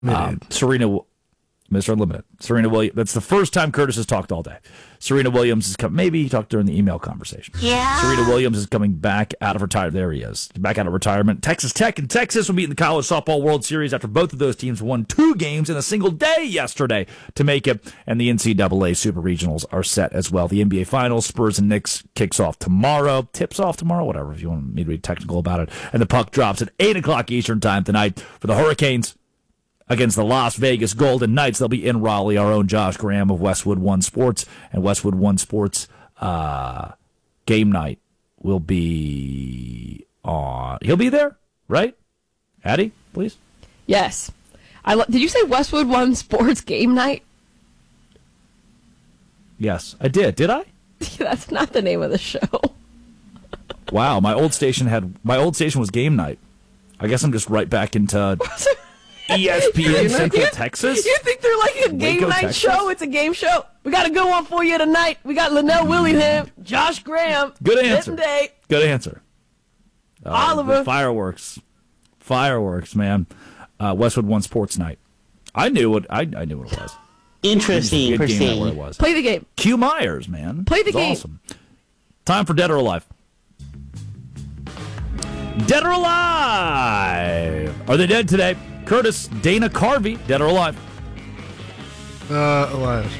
Mr. Unlimited. Serena Williams. That's the first time Curtis has talked all day. Serena Williams is coming. Maybe he talked during the email conversation. Yeah. Serena Williams is coming back out of retirement. There he is. Back out of retirement. Texas Tech and Texas will meet in the College Softball World Series after both of those teams won 2 games in a single day yesterday to make it. And the NCAA Super Regionals are set as well. The NBA Finals, Spurs and Knicks kicks off tomorrow. Tips off tomorrow, whatever, if you want me to be technical about it. And the puck drops at 8 o'clock Eastern time tonight for the Hurricanes against the Las Vegas Golden Knights. They'll be in Raleigh. Our own Josh Graham of Westwood One Sports and Westwood One Sports game night will be on. He'll be there, right? Addie, please. Yes. Did you say Westwood One Sports game night? Yes, I did. Did I? That's not the name of the show. Wow, my old station was game night. I guess I'm just right back into ESPN Central Texas. You think they're like a game Waco, night Texas? show? It's a game show. We got a good one for you tonight. We got Linnell Willingham, Josh Graham. Good answer. Day. Good answer. Oliver. Fireworks, man. Westwood One Sports night. I knew what it was. Interesting. Good game night where it was. Play the game. Q Myers, man. Play the It's game. Awesome. Time for Dead or Alive. Dead or Alive. Are they dead today? Curtis, Dana Carvey, dead or alive? Alive.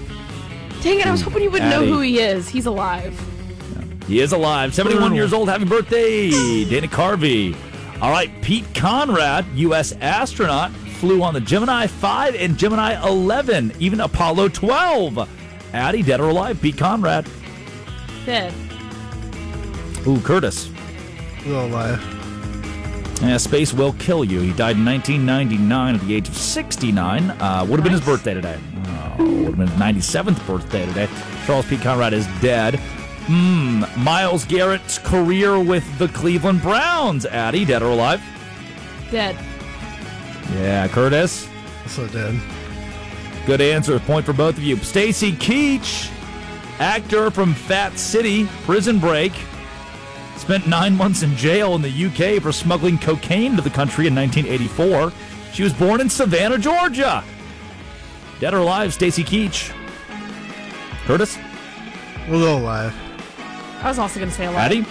Dang it, I was hoping you would know Addie. who he is. He's alive. He is alive. 71 years old. Happy birthday, Dana Carvey. All right, Pete Conrad, U.S. astronaut, flew on the Gemini 5 and Gemini 11, even Apollo 12. Addie, dead or alive? Pete Conrad. Dead. Ooh, Curtis. Alive. Yeah, space will kill you. He died in 1999 at the age of 69. Would have been his birthday today. Would have been his 97th birthday today. Charles P. Conrad is dead. Myles Garrett's career with the Cleveland Browns. Addie, dead or alive? Dead. Yeah, Curtis. Also dead. Good answer. Point for both of you. Stacy Keach, actor from Fat City, Prison Break. Spent 9 months in jail in the UK for smuggling cocaine to the country in 1984. She was born in Savannah, Georgia. Dead or alive, Stacy Keach. Curtis? We'll go alive. I was also going to say alive. Addie?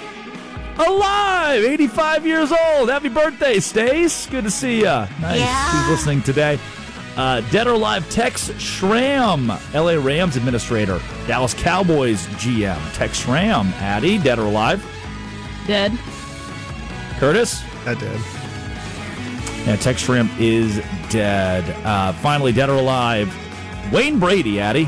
Alive! 85 years old. Happy birthday, Stace. Good to see ya. Nice. Yeah. Who's listening today? Dead or alive, Tex Schramm, LA Rams administrator. Dallas Cowboys GM, Tex Schramm. Addie, dead or alive? Dead. Curtis? I did. Yeah, Tex Schramm is dead. Finally, dead or alive, Wayne Brady. Addie?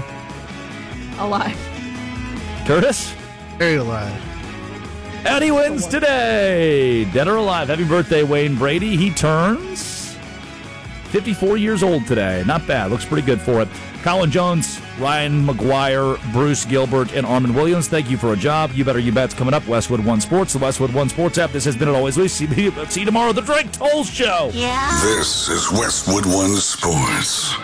Alive. Curtis? Very alive. Addie wins today. Dead or alive. Happy birthday, Wayne Brady. He turns 54 years old today. Not bad. Looks pretty good for it. Colin Jones, Ryan McGuire, Bruce Gilbert, and Armin Williams, thank you for a job. You Better You Bet's coming up. Westwood One Sports, the Westwood One Sports app. This has been It Always Loose. See you tomorrow, The Drake Toll Show. Yeah. This is Westwood One Sports.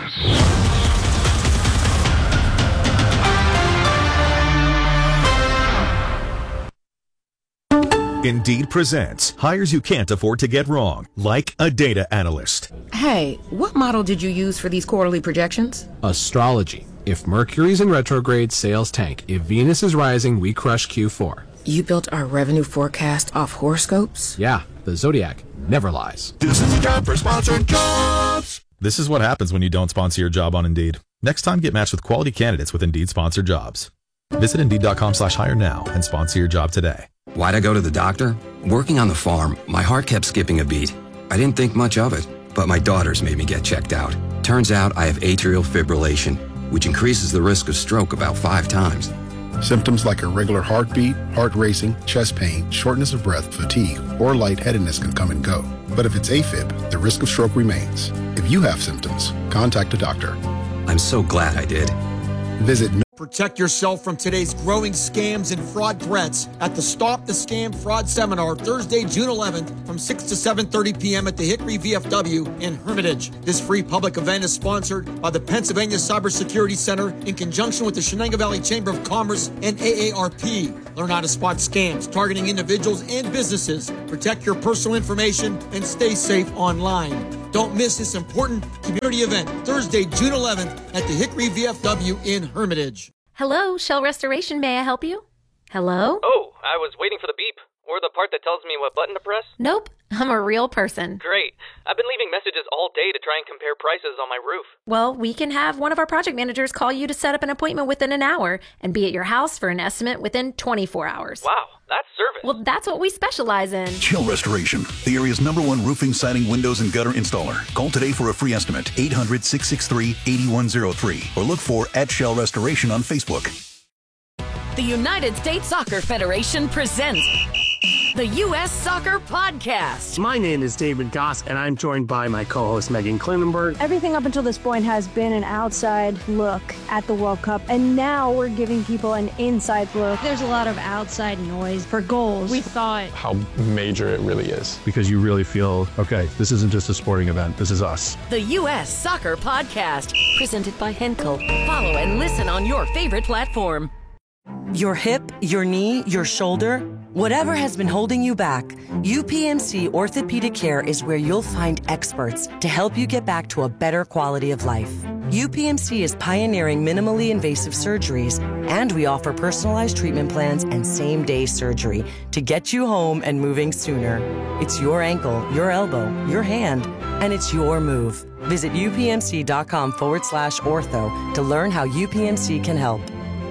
Indeed presents hires you can't afford to get wrong, like a data analyst. Hey, what model did you use for these quarterly projections? Astrology. If Mercury's in retrograde, sales tank. If Venus is rising, we crush Q4. You built our revenue forecast off horoscopes? Yeah, the Zodiac never lies. This is the time for sponsored jobs. This is what happens when you don't sponsor your job on Indeed. Next time, get matched with quality candidates with Indeed sponsored jobs. Visit Indeed.com/hire now and sponsor your job today. Why'd I go to the doctor? Working on the farm, my heart kept skipping a beat. I didn't think much of it, but my daughters made me get checked out. Turns out I have atrial fibrillation, which increases the risk of stroke about 5 times. Symptoms like irregular heartbeat, heart racing, chest pain, shortness of breath, fatigue, or lightheadedness can come and go. But if it's AFib, the risk of stroke remains. If you have symptoms, contact a doctor. I'm so glad I did. Visit Protect yourself from today's growing scams and fraud threats at the Stop the Scam Fraud Seminar, Thursday, June 11th from 6 to 7:30 p.m. at the Hickory VFW in Hermitage. This free public event is sponsored by the Pennsylvania Cybersecurity Center in conjunction with the Shenango Valley Chamber of Commerce and AARP. Learn how to spot scams targeting individuals and businesses, protect your personal information, and stay safe online. Don't miss this important community event, Thursday, June 11th at the Hickory VFW in Hermitage. Hello, Shell Restoration. May I help you? Hello? Oh, I was waiting for the beep. Or the part that tells me what button to press? Nope, I'm a real person. Great. I've been leaving messages all day to try and compare prices on my roof. Well, we can have one of our project managers call you to set up an appointment within an hour and be at your house for an estimate within 24 hours. Wow, that's service. Well, that's what we specialize in. Shell Restoration, the area's #1 roofing, siding, windows, and gutter installer. Call today for a free estimate, 800-663-8103, or look for @Shell Restoration on Facebook. The United States Soccer Federation presents the U.S. Soccer Podcast. My name is David Goss, and I'm joined by my co-host Megan Klinenberg. Everything up until this point has been an outside look at the World Cup, and now we're giving people an inside look. There's a lot of outside noise for goals. We thought how major it really is. Because you really feel, okay, this isn't just a sporting event, this is us. The U.S. Soccer Podcast, presented by Henkel. Follow and listen on your favorite platform. Your hip, your knee, your shoulder, whatever has been holding you back, UPMC Orthopedic Care is where you'll find experts to help you get back to a better quality of life. UPMC is pioneering minimally invasive surgeries, and we offer personalized treatment plans and same-day surgery to get you home and moving sooner. It's your ankle, your elbow, your hand, and it's your move. Visit upmc.com/ortho to learn how UPMC can help.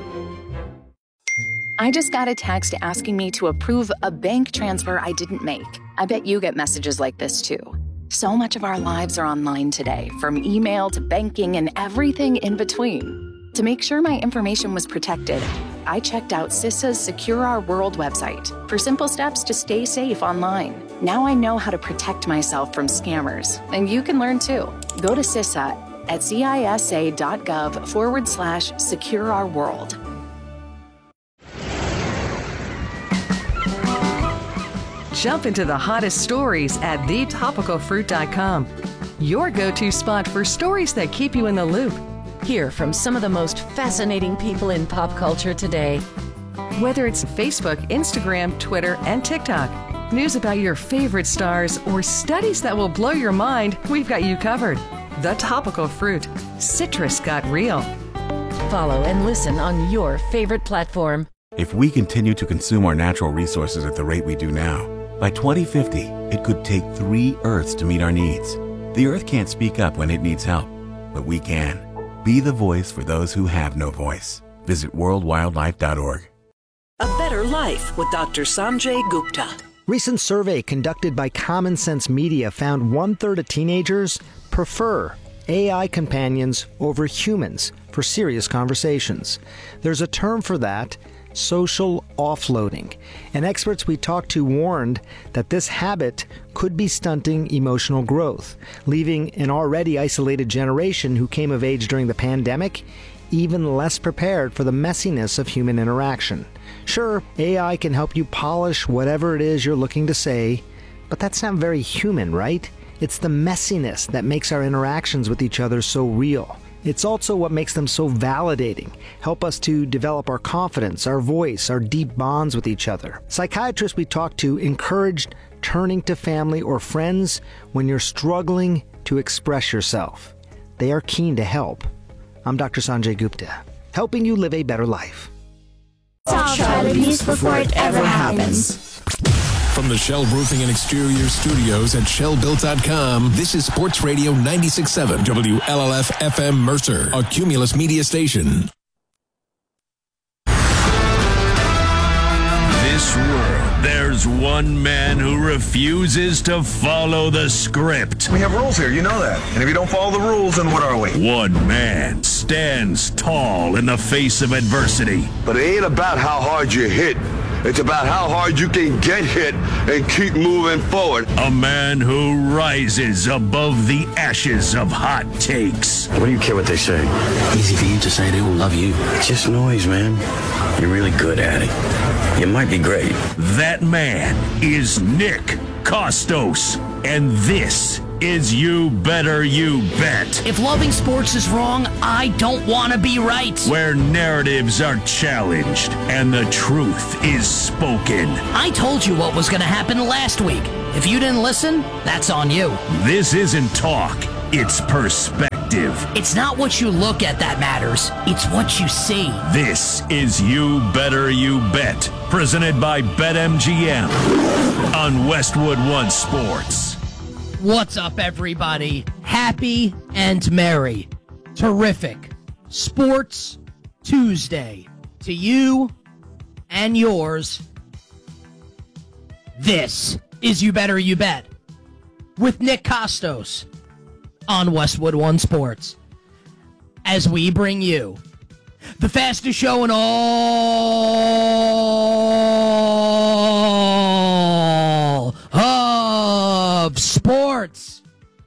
I just got a text asking me to approve a bank transfer I didn't make. I bet you get messages like this too. So much of our lives are online today, from email to banking and everything in between. To make sure my information was protected, I checked out CISA's Secure Our World website for simple steps to stay safe online. Now I know how to protect myself from scammers, and you can learn too. Go to CISA at cisa.gov/Secure Our World. Jump into the hottest stories at thetopicalfruit.com. Your go-to spot for stories that keep you in the loop. Hear from some of the most fascinating people in pop culture today. Whether it's Facebook, Instagram, Twitter, and TikTok, news about your favorite stars, or studies that will blow your mind, we've got you covered. The Topical Fruit. Citrus got real. Follow and listen on your favorite platform. If we continue to consume our natural resources at the rate we do now, by 2050, it could take 3 Earths to meet our needs. The Earth can't speak up when it needs help, but we can. Be the voice for those who have no voice. Visit worldwildlife.org. A Better Life with Dr. Sanjay Gupta. Recent survey conducted by Common Sense Media found 1/3 of teenagers prefer AI companions over humans for serious conversations. There's a term for that, social offloading, and experts we talked to warned that this habit could be stunting emotional growth, leaving an already isolated generation who came of age during the pandemic even less prepared for the messiness of human interaction. Sure, AI can help you polish whatever it is you're looking to say, but that's not very human, right? It's the messiness that makes our interactions with each other so real. It's also what makes them so validating, help us to develop our confidence, our voice, our deep bonds with each other. Psychiatrists we talked to encouraged turning to family or friends when you're struggling to express yourself. They are keen to help. I'm Dr. Sanjay Gupta, helping you live a better life. Solve child abuse before it ever happens. From the Shell Roofing and Exterior Studios at ShellBuilt.com, this is Sports Radio 96.7 WLLF FM Mercer, a Cumulus media station. This world, there's one man who refuses to follow the script. We have rules here, you know that. And if you don't follow the rules, then what are we? One man stands tall in the face of adversity. But it ain't about how hard you hit. It's about how hard you can get hit and keep moving forward. A man who rises above the ashes of hot takes. What do you care what they say? Easy for you to say they all love you. It's just noise, man. You're really good at it. You might be great. That man is Nick Kostos. And this is You Better You Bet. If loving sports is wrong, I don't want to be right. Where narratives are challenged and the truth is spoken. I told you what was going to happen last week. If you didn't listen, that's on you. This isn't talk, it's perspective. It's not what you look at that matters. It's what you see. This is You Better You Bet, presented by BetMGM on Westwood One Sports. What's up, everybody? Happy and merry. Terrific Sports Tuesday to you and yours. This is You Better You Bet with Nick Costos on Westwood One Sports, as we bring you the fastest show in all of sports.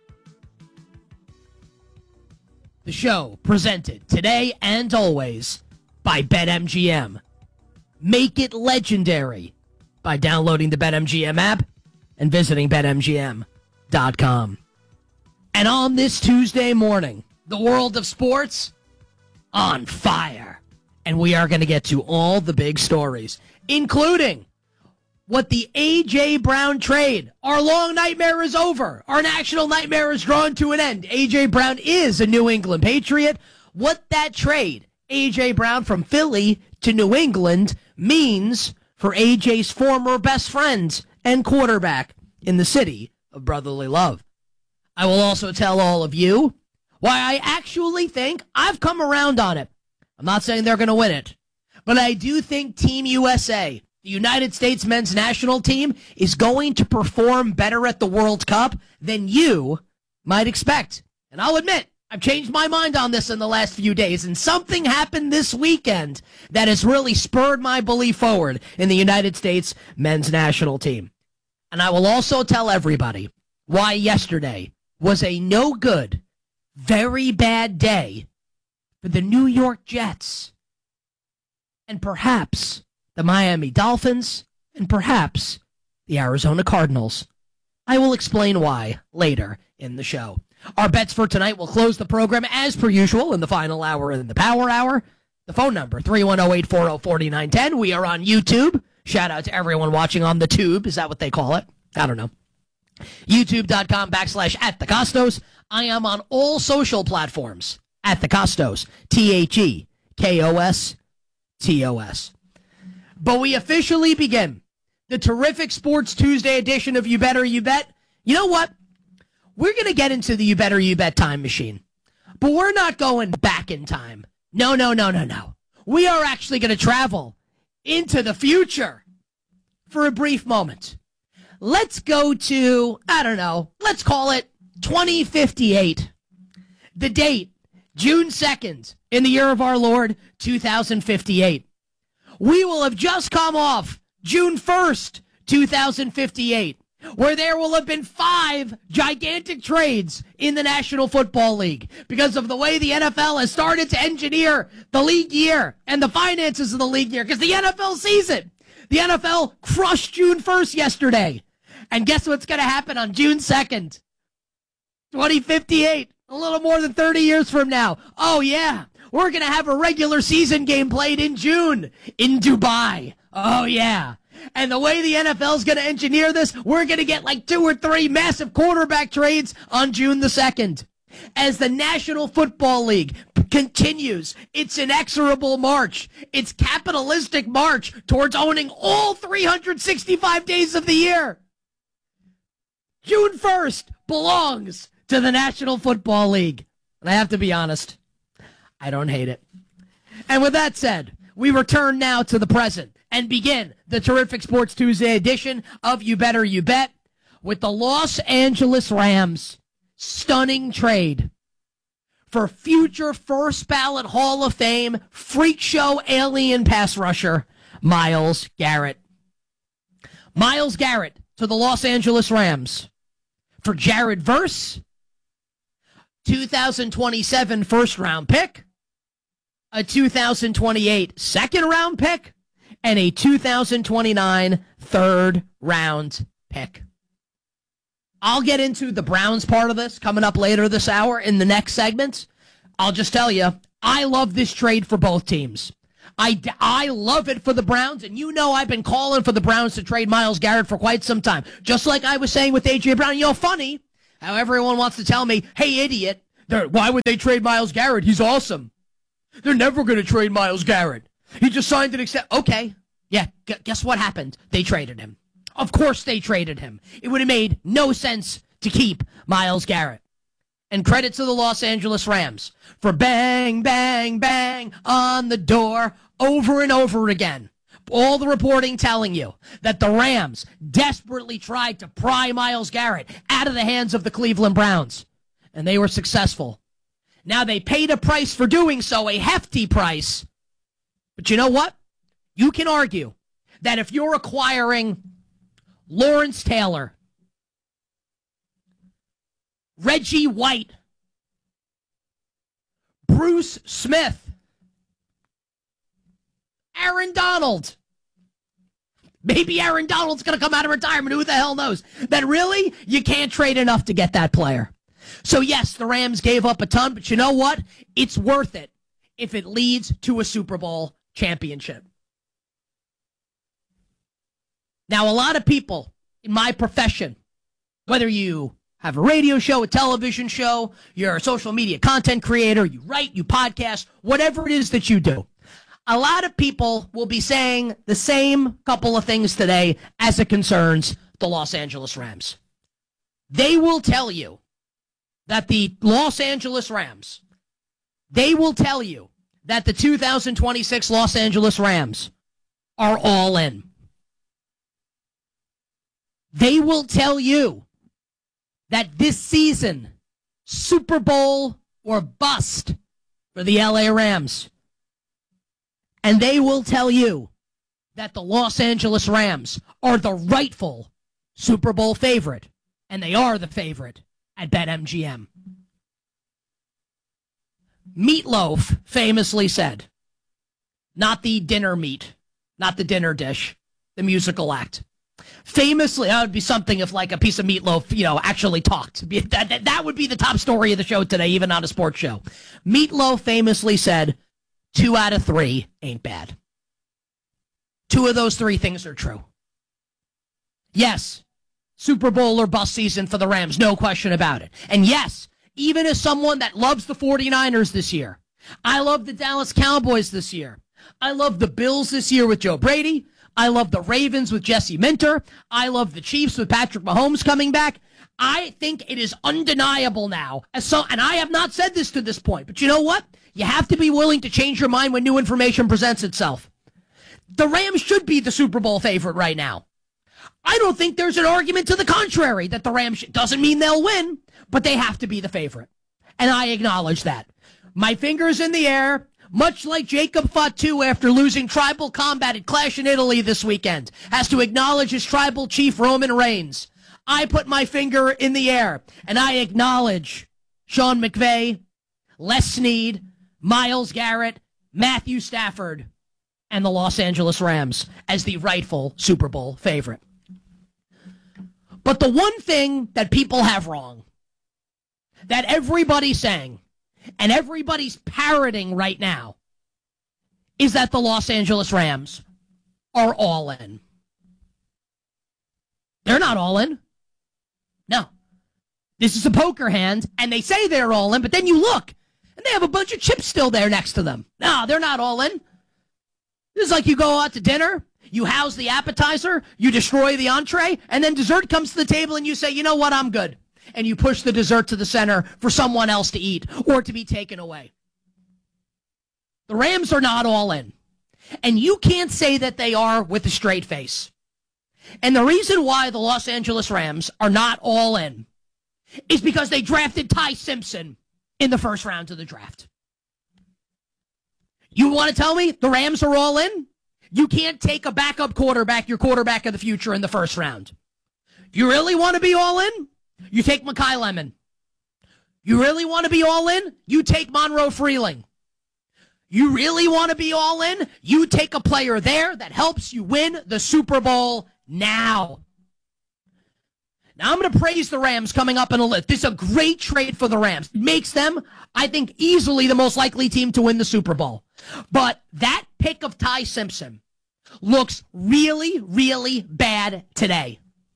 The show presented today and always by BetMGM. Make it legendary by downloading the BetMGM app and visiting BetMGM.com. And on this Tuesday morning, the world of sports on fire. And we are going to get to all the big stories, including what the A.J. Brown trade. Our long nightmare is over. Our national nightmare is drawn to an end. A.J. Brown is a New England Patriot. What that trade, A.J. Brown from Philly to New England, means for A.J.'s former best friend and quarterback in the city of brotherly love. I will also tell all of you why I actually think I've come around on it. I'm not saying they're going to win it, but I do think Team USA, the United States men's national team, is going to perform better at the World Cup than you might expect. And I'll admit, I've changed my mind on this in the last few days, and something happened this weekend that has really spurred my belief forward in the United States men's national team. And I will also tell everybody why yesterday was a no good, very bad day for the New York Jets and perhaps the Miami Dolphins and perhaps the Arizona Cardinals. I will explain why later in the show. Our bets for tonight will close the program as per usual in the final hour in the Power Hour. The phone number, 310-840-4910. We are on YouTube. Shout out to everyone watching on the tube. Is that what they call it? I don't know. YouTube.com/@thecostos. I am on all social platforms at the Costos. TheKostos. But we officially begin the terrific Sports Tuesday edition of You Better You Bet. You know what? We're going to get into the You Better You Bet time machine. But we're not going back in time. No. We are actually going to travel into the future for a brief moment. Let's go to, I don't know, let's call it 2058. The date, June 2nd, in the year of our Lord, 2058. We will have just come off June 1st, 2058, where there will have been 5 gigantic trades in the National Football League because of the way the NFL has started to engineer the league year and the finances of the league year, because the NFL sees it. The NFL crushed June 1st yesterday. And guess what's going to happen on June 2nd? 2058, a little more than 30 years from now. Oh, yeah, we're going to have a regular season game played in June in Dubai. Oh, yeah. And the way the NFL is going to engineer this, we're going to get like 2 or 3 massive quarterback trades on June the 2nd. As the National Football League continues its inexorable march, its capitalistic march towards owning all 365 days of the year. June 1st belongs to the National Football League. And I have to be honest, I don't hate it. And with that said, we return now to the present and begin the terrific Sports Tuesday edition of You Better You Bet with the Los Angeles Rams' stunning trade for future first ballot Hall of Fame freak show alien pass rusher Myles Garrett. Myles Garrett to the Los Angeles Rams for Jared Verse, 2027 first-round pick, a 2028 second-round pick, and a 2029 third-round pick. I'll get into the Browns part of this coming up later this hour in the next segment. I'll just tell you, I love this trade for both teams. I love it for the Browns, and you know I've been calling for the Browns to trade Myles Garrett for quite some time. Just like I was saying with A.J. Brown. You know, funny how everyone wants to tell me, hey, idiot, why would they trade Myles Garrett? He's awesome. They're never going to trade Myles Garrett. He just signed an extension. Okay, yeah, guess what happened? They traded him. Of course they traded him. It would have made no sense to keep Myles Garrett. And credit to the Los Angeles Rams for bang, bang, bang on the door over and over again. All the reporting telling you that the Rams desperately tried to pry Myles Garrett out of the hands of the Cleveland Browns. And they were successful. Now they paid a price for doing so, a hefty price. But you know what? You can argue that if you're acquiring Lawrence Taylor, Reggie White, Bruce Smith, Aaron Donald. Maybe Aaron Donald's going to come out of retirement. Who the hell knows? That really, you can't trade enough to get that player. So yes, the Rams gave up a ton, but you know what? It's worth it if it leads to a Super Bowl championship. Now, a lot of people in my profession, whether you have a radio show, a television show, you're a social media content creator, you write, you podcast, whatever it is that you do, a lot of people will be saying the same couple of things today as it concerns the Los Angeles Rams. They will tell you that the Los Angeles Rams, they will tell you that the 2026 Los Angeles Rams are all in. They will tell you that this season, Super Bowl or bust for the LA Rams. And they will tell you that the Los Angeles Rams are the rightful Super Bowl favorite. And they are the favorite at BetMGM. Meatloaf famously said, not the dinner meat, not the dinner dish, the musical act. Famously, that would be something if like a piece of meatloaf, actually talked. That would be the top story of the show today, even on a sports show. Meatloaf famously said, 2 out of 3 ain't bad. 2 of those 3 things are true. Yes, Super Bowl or bust season for the Rams, no question about it. And yes, even as someone that loves the 49ers this year, I love the Dallas Cowboys this year. I love the Bills this year with Joe Brady. I love the Ravens with Jesse Minter. I love the Chiefs with Patrick Mahomes coming back. I think it is undeniable now. And I have not said this to this point, but you know what? You have to be willing to change your mind when new information presents itself. The Rams should be the Super Bowl favorite right now. I don't think there's an argument to the contrary that the Rams doesn't mean they'll win, but they have to be the favorite. And I acknowledge that. My finger's in the air, much like Jacob Fatu after losing tribal combat at Clash in Italy this weekend, has to acknowledge his tribal chief Roman Reigns. I put my finger in the air, and I acknowledge Sean McVay, Les Snead, Myles Garrett, Matthew Stafford, and the Los Angeles Rams as the rightful Super Bowl favorite. But the one thing that people have wrong, that everybody's saying, and everybody's parroting right now, is that the Los Angeles Rams are all in. They're not all in. No. This is a poker hand, and they say they're all in, but then you look, and they have a bunch of chips still there next to them. No, they're not all in. This is like you go out to dinner, you house the appetizer, you destroy the entree, and then dessert comes to the table, and you say, you know what, I'm good. And you push the dessert to the center for someone else to eat or to be taken away. The Rams are not all in. And you can't say that they are with a straight face. And the reason why the Los Angeles Rams are not all in is because they drafted Ty Simpson in the first round of the draft. You want to tell me the Rams are all in? You can't take a backup quarterback, your quarterback of the future, in the first round. You really want to be all in? You take Mekhi Lemon. You really want to be all in? You take Monroe Freeling. You really want to be all in? You take a player there that helps you win the Super Bowl now. Now I'm going to praise the Rams coming up in a list. This is a great trade for the Rams. It makes them, I think, easily the most likely team to win the Super Bowl. But that pick of Ty Simpson looks really, really bad today.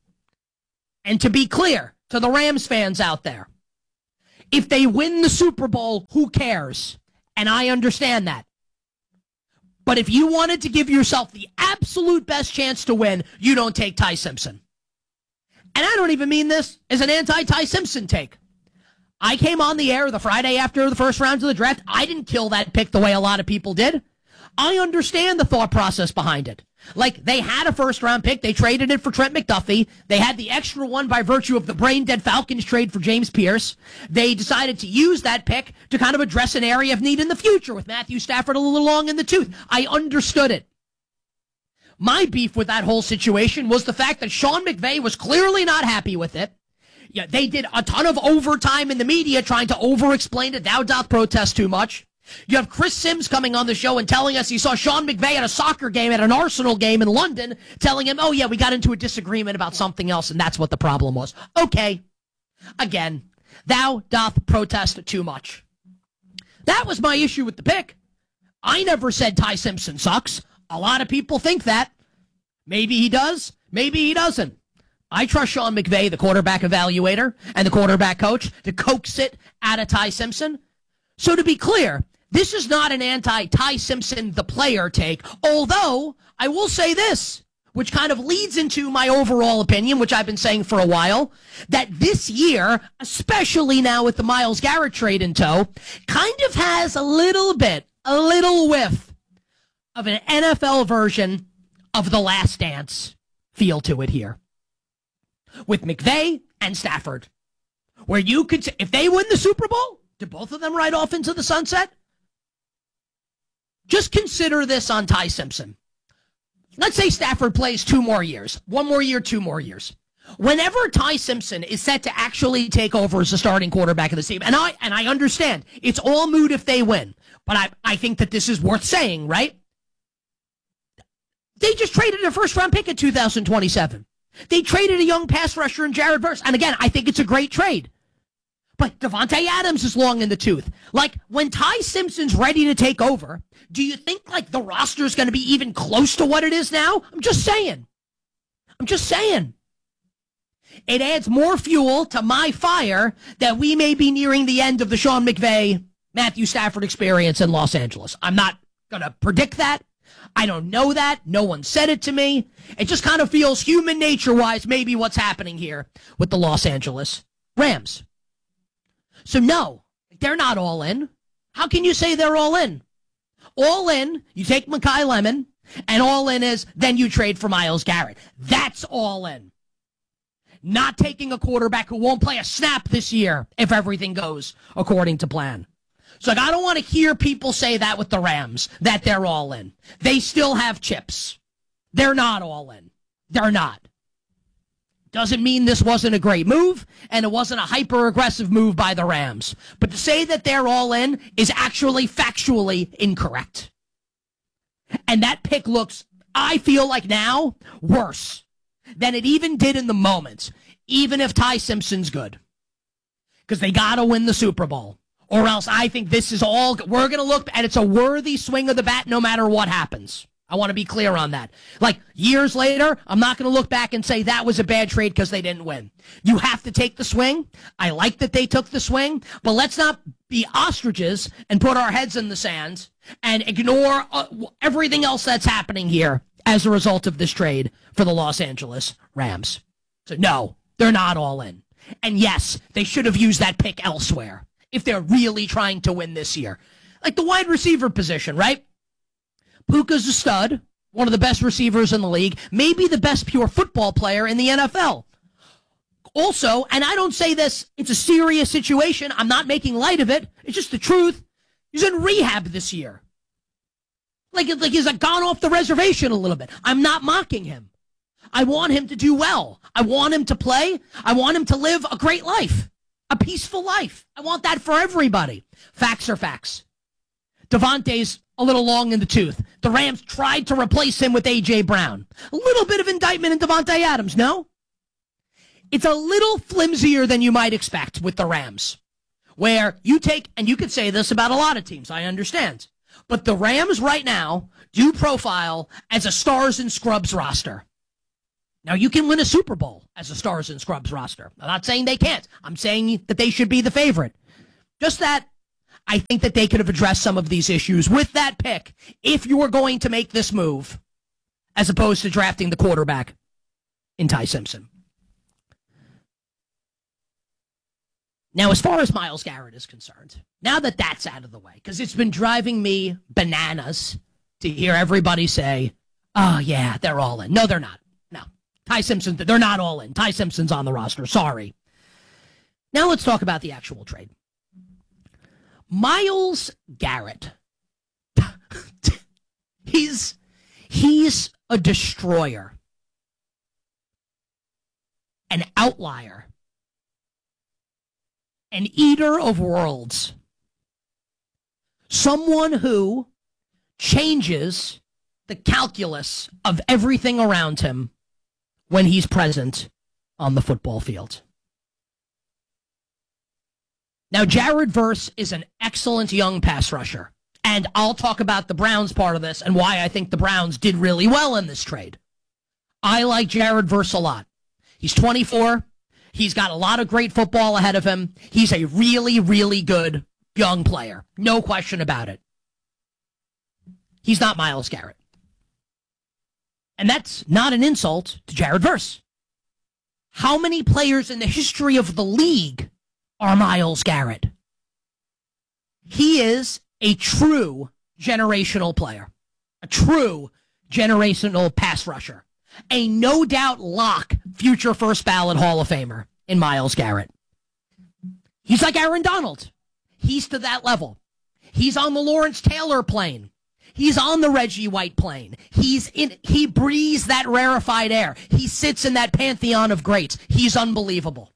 And to be clear to the Rams fans out there, if they win the Super Bowl, who cares? And I understand that. But if you wanted to give yourself the absolute best chance to win, you don't take Ty Simpson. And I don't even mean this as an anti-Ty Simpson take. I came on the air the Friday after the first round of the draft. I didn't kill that pick the way a lot of people did. I understand the thought process behind it. Like, they had a first-round pick. They traded it for Trent McDuffie. They had the extra one by virtue of the brain-dead Falcons trade for James Pierce. They decided to use that pick to kind of address an area of need in the future with Matthew Stafford a little long in the tooth. I understood it. My beef with that whole situation was the fact that Sean McVay was clearly not happy with it. Yeah, they did a ton of overtime in the media trying to over-explain it. Thou doth protest too much. You have Chris Sims coming on the show and telling us he saw Sean McVay at a soccer game, at an Arsenal game in London, telling him, oh, yeah, we got into a disagreement about something else, and that's what the problem was. Okay. Again, thou doth protest too much. That was my issue with the pick. I never said Ty Simpson sucks. A lot of people think that. Maybe he does. Maybe he doesn't. I trust Sean McVay, the quarterback evaluator, and the quarterback coach, to coax it out of Ty Simpson. So to be clear, this is not an anti-Ty Simpson, the player take, although I will say this, which kind of leads into my overall opinion, which I've been saying for a while, that this year, especially now with the Myles Garrett trade in tow, kind of has a little whiff of an NFL version of The Last Dance feel to it here. With McVay and Stafford. Where you could, if they win the Super Bowl, do both of them ride off into the sunset? Just consider this on Ty Simpson. Let's say Stafford plays 2 more years. 1 more year, 2 more years. Whenever Ty Simpson is set to actually take over as the starting quarterback of the team, and I understand, it's all moot if they win, but I think that this is worth saying, right? They just traded a first-round pick in 2027. They traded a young pass rusher in Jared Verse. And again, I think it's a great trade. But Davante Adams is long in the tooth. Like, when Ty Simpson's ready to take over, do you think, like, the roster's going to be even close to what it is now? I'm just saying. It adds more fuel to my fire that we may be nearing the end of the Sean McVay, Matthew Stafford experience in Los Angeles. I'm not going to predict that. I don't know that. No one said it to me. It just kind of feels human nature-wise maybe what's happening here with the Los Angeles Rams. So no, they're not all in. How can you say they're all in? All in, you take Mekhi Lemon, and all in is then you trade for Myles Garrett. That's all in. Not taking a quarterback who won't play a snap this year if everything goes according to plan. So I don't want to hear people say that with the Rams, that they're all in. They still have chips. They're not all in. They're not. Doesn't mean this wasn't a great move, and it wasn't a hyper-aggressive move by the Rams. But to say that they're all in is actually factually incorrect. And that pick looks, I feel like now, worse than it even did in the moment, even if Ty Simpson's good. Because they got to win the Super Bowl. Or else I think this is all, we're going to look, and it's a worthy swing of the bat no matter what happens. I want to be clear on that. Like, years later, I'm not going to look back and say that was a bad trade because they didn't win. You have to take the swing. I like that they took the swing, but let's not be ostriches and put our heads in the sand and ignore everything else that's happening here as a result of this trade for the Los Angeles Rams. So no, they're not all in. And yes, they should have used that pick elsewhere if they're really trying to win this year. Like the wide receiver position, right? Puka's a stud, one of the best receivers in the league, maybe the best pure football player in the NFL. Also, and I don't say this, it's a serious situation. I'm not making light of it. It's just the truth. He's in rehab this year. Like he's gone off the reservation a little bit. I'm not mocking him. I want him to do well. I want him to play. I want him to live a great life, a peaceful life. I want that for everybody. Facts are facts. Davante's a little long in the tooth. The Rams tried to replace him with A.J. Brown. A little bit of indictment in Davante Adams, no? It's a little flimsier than you might expect with the Rams, where you take, and you could say this about a lot of teams, I understand, but the Rams right now do profile as a stars and scrubs roster. Now, you can win a Super Bowl as a stars and scrubs roster. I'm not saying they can't. I'm saying that they should be the favorite. Just that I think that they could have addressed some of these issues with that pick if you were going to make this move, as opposed to drafting the quarterback in Ty Simpson. Now, as far as Myles Garrett is concerned, now that that's out of the way, because it's been driving me bananas to hear everybody say, oh, yeah, they're all in. No, they're not. No. Ty Simpson, they're not all in. Ty Simpson's on the roster. Sorry. Now let's talk about the actual trade. Myles Garrett. He's a destroyer. An outlier. An eater of worlds. Someone who changes the calculus of everything around him when he's present on the football field. Now, Jared Verse is an excellent young pass rusher, and I'll talk about the Browns part of this and why I think the Browns did really well in this trade. I like Jared Verse a lot. He's 24. He's got a lot of great football ahead of him. He's a really, really good young player. No question about it. He's not Myles Garrett. And that's not an insult to Jared Verse. How many players in the history of the league are Myles Garrett? He is a true generational player. A true generational pass rusher. A no-doubt lock future first ballot Hall of Famer in Myles Garrett. He's like Aaron Donald. He's to that level. He's on the Lawrence Taylor plane. He's on the Reggie White plane. He breathes that rarefied air. He sits in that pantheon of greats. He's unbelievable.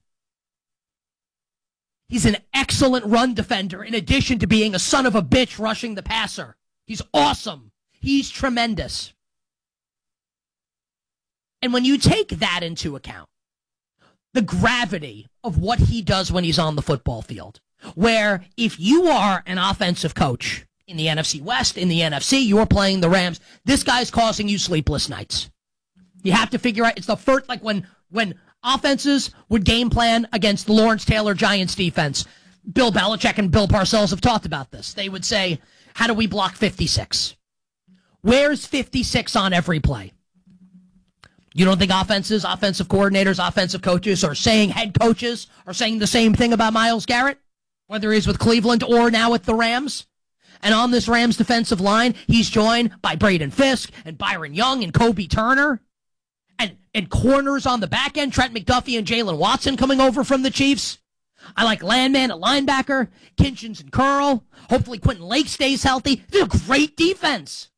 He's an excellent run defender in addition to being a son of a bitch rushing the passer. He's awesome. He's tremendous. And when you take that into account, the gravity of what he does when he's on the football field, where if you are an offensive coach in the NFC West, in the NFC, you're playing the Rams, this guy's causing you sleepless nights. You have to figure out, it's the first, like when offenses would game plan against the Lawrence Taylor Giants defense, Bill Belichick and Bill Parcells have talked about this. They would say, how do we block 56? Where's 56 on every play? You don't think offenses, offensive coordinators, offensive coaches, or head coaches are saying the same thing about Myles Garrett? Whether he's with Cleveland or now with the Rams? And on this Rams defensive line, he's joined by Braden Fisk and Byron Young and Kobe Turner. And corners on the back end, Trent McDuffie and Jalen Watson coming over from the Chiefs. I like Landman at linebacker, Kinchins and Curl. Hopefully Quentin Lake stays healthy. It's a great defense.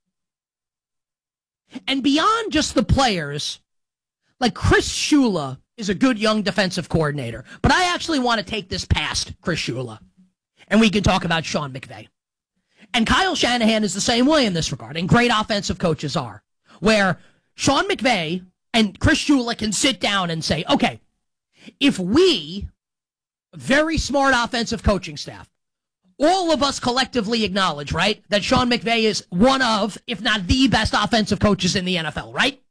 And beyond just the players, like Chris Shula is a good young defensive coordinator. But I actually want to take this past Chris Shula. And we can talk about Sean McVay. And Kyle Shanahan is the same way in this regard. And great offensive coaches are. Where Sean McVay and Chris Shula can sit down and say, okay, if we, very smart offensive coaching staff, all of us collectively acknowledge, right, that Sean McVay is one of, if not the best offensive coaches in the NFL, right?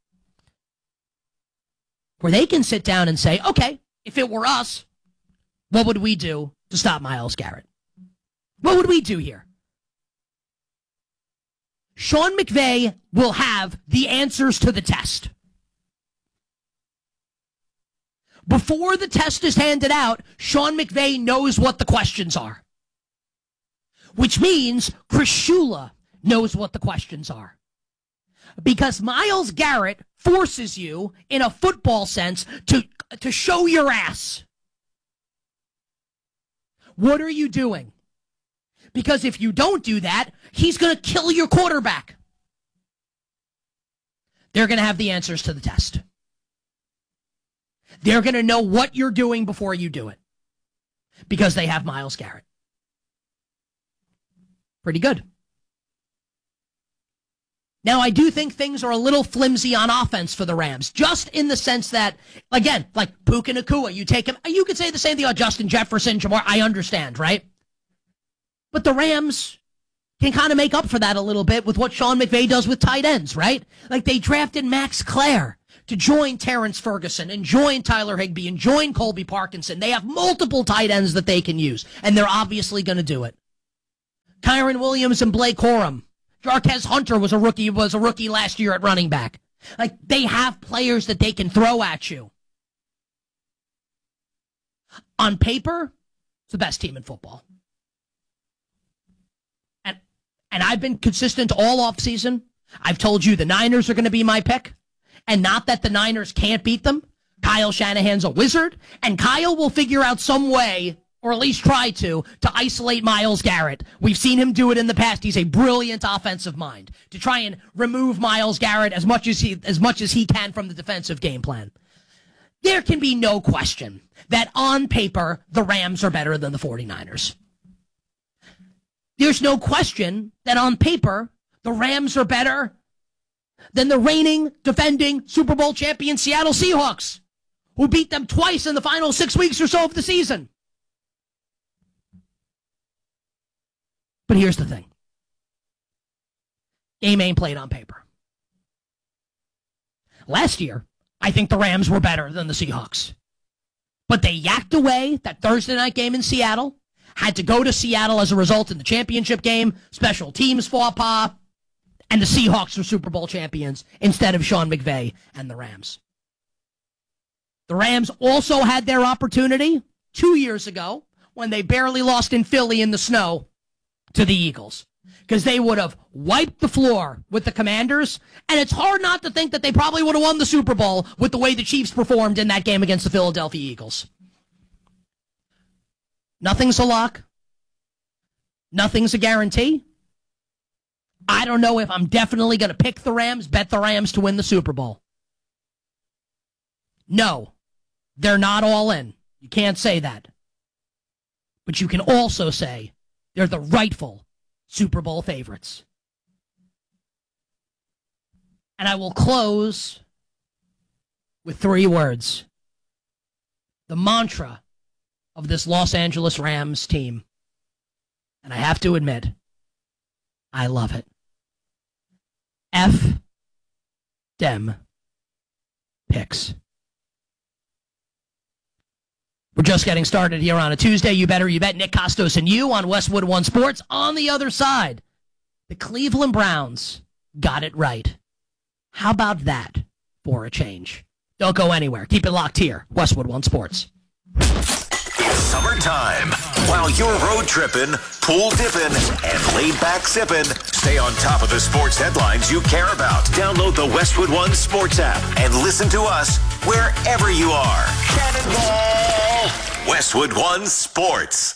Where they can sit down and say, okay, if it were us, what would we do to stop Myles Garrett? What would we do here? Sean McVay will have the answers to the test. Before the test is handed out, Sean McVay knows what the questions are. Which means Chris Shula knows what the questions are. Because Myles Garrett forces you, in a football sense, to show your ass. What are you doing? Because if you don't do that, he's going to kill your quarterback. They're going to have the answers to the test. They're going to know what you're doing before you do it. Because they have Myles Garrett. Pretty good. Now, I do think things are a little flimsy on offense for the Rams, just in the sense that, again, like Puka Nacua, you take him, you could say the same thing about Justin Jefferson, Jamar, I understand, right? But the Rams can kind of make up for that a little bit with what Sean McVay does with tight ends, right? Like they drafted Max Clare to join Terrence Ferguson and join Tyler Higbee and join Colby Parkinson. They have multiple tight ends that they can use, and they're obviously going to do it. Kyron Williams and Blake Corum. Jarquez Hunter was a rookie last year at running back. Like, they have players that they can throw at you. On paper, it's the best team in football. And I've been consistent all offseason. I've told you the Niners are going to be my pick. And not that the Niners can't beat them. Kyle Shanahan's a wizard, and Kyle will figure out some way, or at least try to isolate Myles Garrett. We've seen him do it in the past. He's a brilliant offensive mind to try and remove Myles Garrett as much as he can from the defensive game plan. There can be no question that on paper, the Rams are better than the 49ers. There's no question that on paper, the Rams are better than the reigning, defending Super Bowl champion Seattle Seahawks, who beat them twice in the final 6 weeks or so of the season. But here's the thing. Game ain't played on paper. Last year, I think the Rams were better than the Seahawks. But they yacked away that Thursday night game in Seattle, had to go to Seattle as a result in the championship game, special teams faux pas, and the Seahawks are Super Bowl champions instead of Sean McVay and the Rams. The Rams also had their opportunity 2 years ago when they barely lost in Philly in the snow to the Eagles, because they would have wiped the floor with the Commanders, and it's hard not to think that they probably would have won the Super Bowl with the way the Chiefs performed in that game against the Philadelphia Eagles. Nothing's a lock. Nothing's a guarantee. I don't know if I'm definitely going to pick the Rams, bet the Rams to win the Super Bowl. No, they're not all in. You can't say that. But you can also say they're the rightful Super Bowl favorites. And I will close with 3 words. The mantra of this Los Angeles Rams team. And I have to admit, I love it. F dem picks. We're just getting started here on a Tuesday. You better, you bet. Nick Costos and you on Westwood One Sports. On the other side, the Cleveland Browns got it right. How about that for a change? Don't go anywhere. Keep it locked here. Westwood One Sports. It's summertime. While you're road tripping, pool dipping, and laid back sipping, stay on top of the sports headlines you care about. Download the Westwood One Sports app and listen to us wherever you are. Cannonball! Westwood One Sports.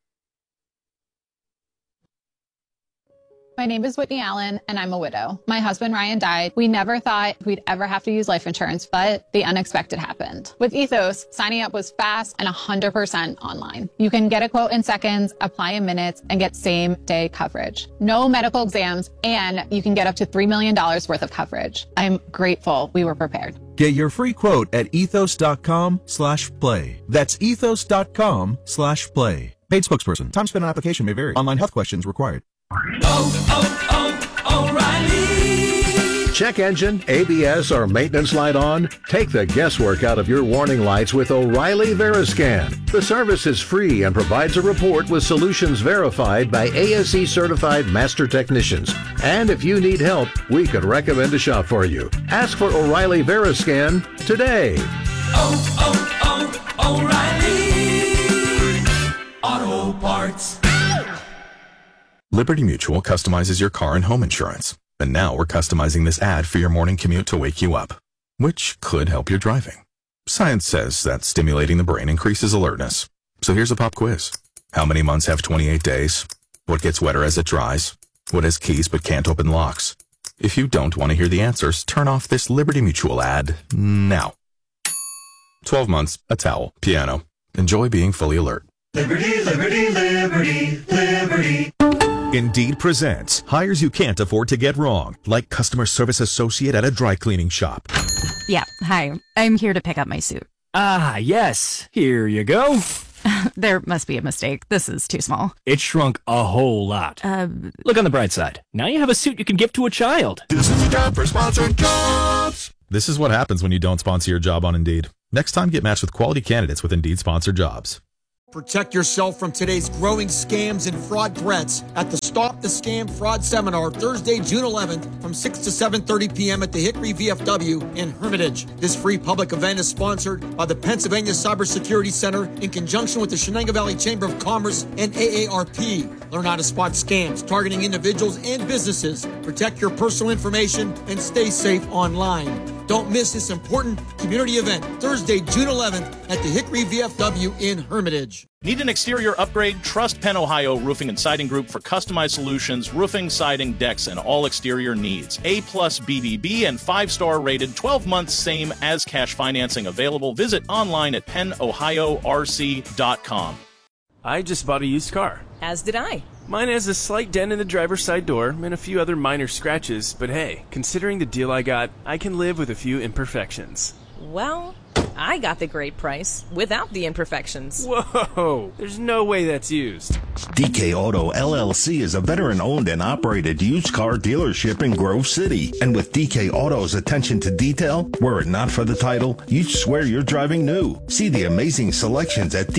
My name is Whitney Allen, and I'm a widow. My husband, Ryan, died. We never thought we'd ever have to use life insurance, but the unexpected happened. With Ethos, signing up was fast and 100% online. You can get a quote in seconds, apply in minutes, and get same-day coverage. No medical exams, and you can get up to $3 million worth of coverage. I'm grateful we were prepared. Get your free quote at ethos.com/play. That's ethos.com/play. Paid spokesperson. Time spent on application may vary. Online health questions required. O'Reilly. Check engine, ABS, or maintenance light on? Take the guesswork out of your warning lights with O'Reilly Veriscan. The service is free and provides a report with solutions verified by ASE certified master technicians. And if you need help, we could recommend a shop for you. Ask for O'Reilly Veriscan today. O'Reilly Auto Parts. Liberty Mutual customizes your car and home insurance. And now we're customizing this ad for your morning commute to wake you up, which could help your driving. Science says that stimulating the brain increases alertness. So here's a pop quiz. How many months have 28 days? What gets wetter as it dries? What has keys but can't open locks? If you don't want to hear the answers, turn off this Liberty Mutual ad now. 12 months, a towel, piano. Enjoy being fully alert. Liberty, liberty, liberty, liberty. Indeed presents hires you can't afford to get wrong, like customer service associate at a dry cleaning shop. Yeah, hi. I'm here to pick up my suit. Ah, yes. Here you go. There must be a mistake. This is too small. It shrunk a whole lot. Look on the bright side. Now you have a suit you can give to a child. This is a job for sponsored jobs. This is what happens when you don't sponsor your job on Indeed. Next time, get matched with quality candidates with Indeed sponsored jobs. Protect yourself from today's growing scams and fraud threats at the Stop the Scam Fraud Seminar, Thursday, June 11th from 6 to 7:30 p.m. at the Hickory VFW in Hermitage. This free public event is sponsored by the Pennsylvania Cybersecurity Center in conjunction with the Shenango Valley Chamber of Commerce and AARP. Learn how to spot scams targeting individuals and businesses. Protect your personal information and stay safe online. Don't miss this important community event, Thursday, June 11th at the Hickory VFW in Hermitage. Need an exterior upgrade? Trust Penn Ohio Roofing and Siding Group for customized solutions, roofing, siding, decks, and all exterior needs. A+ BBB and 5-star rated, 12 months same as cash financing available. Visit online at pennohiorc.com. I just bought a used car. As did I. Mine has a slight dent in the driver's side door and a few other minor scratches, but hey, considering the deal I got, I can live with a few imperfections. Well, I got the great price without the imperfections. Whoa, there's no way that's used. DK Auto LLC is a veteran-owned and operated used car dealership in Grove City. And with DK Auto's attention to detail, were it not for the title, you'd swear you're driving new. See the amazing selections at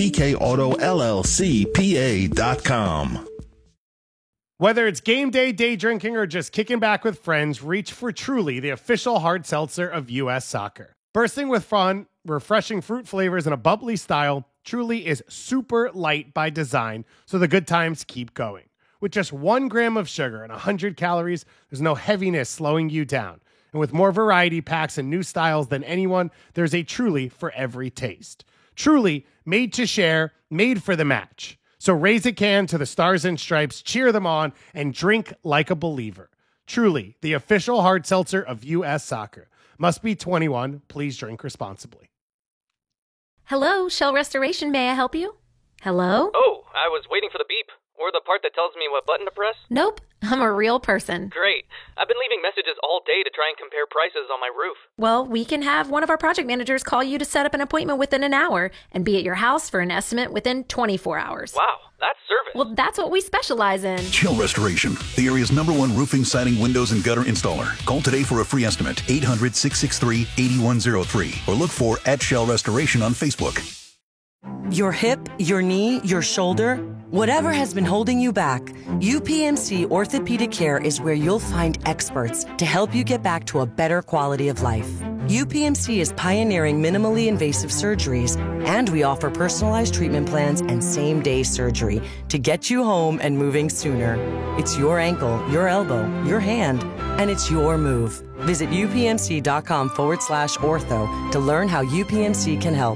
DKAutoLLCPA.com. Whether it's game day, day drinking, or just kicking back with friends, reach for Truly, the official hard seltzer of U.S. Soccer. Bursting with fun, refreshing fruit flavors, and a bubbly style, Truly is super light by design, so the good times keep going. With just 1 gram of sugar and 100 calories, there's no heaviness slowing you down. And with more variety packs and new styles than anyone, there's a Truly for every taste. Truly, made to share, made for the match. So raise a can to the Stars and Stripes, cheer them on, and drink like a believer. Truly, the official hard seltzer of U.S. Soccer. Must be 21. Please drink responsibly. Hello, Shell Restoration. May I help you? Hello? Oh, I was waiting for the beep. Or the part that tells me what button to press? Nope, I'm a real person. Great. I've been leaving messages all day to try and compare prices on my roof. Well, we can have one of our project managers call you to set up an appointment within an hour and be at your house for an estimate within 24 hours. Wow, that's service. Well, that's what we specialize in. Shell Restoration, the area's #1 roofing, siding, windows, and gutter installer. Call today for a free estimate, 800-663-8103, or look for @Shell Restoration on Facebook. Your hip, your knee, your shoulder, whatever has been holding you back, UPMC Orthopedic Care is where you'll find experts to help you get back to a better quality of life. UPMC is pioneering minimally invasive surgeries, and we offer personalized treatment plans and same-day surgery to get you home and moving sooner. It's your ankle, your elbow, your hand, and it's your move. Visit upmc.com/ortho to learn how UPMC can help.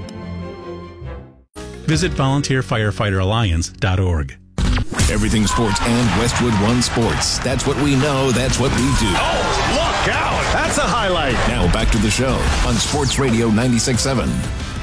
Visit volunteerfirefighteralliance.org. Everything sports and Westwood One Sports. That's what we know. That's what we do. Oh, look out. That's a highlight. Now back to the show on Sports Radio 96.7.